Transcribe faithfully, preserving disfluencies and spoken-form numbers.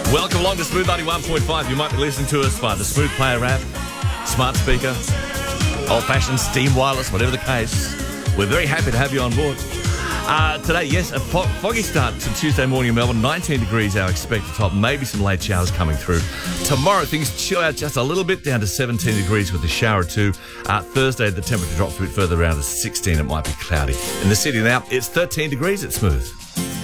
Welcome along to Smooth ninety-one point five. You might be listening to us via the Smooth Player app, smart speaker, old-fashioned steam wireless, whatever the case. We're very happy to have you on board. Uh, today, yes, a fo- foggy start to Tuesday morning in Melbourne. nineteen degrees our expected top. Maybe some late showers coming through. Tomorrow, things chill out just a little bit, down to seventeen degrees with a shower or two. Uh, Thursday, the temperature drops a bit further, around to sixteen. It might be cloudy. In the city now, it's thirteen degrees. It's smooth.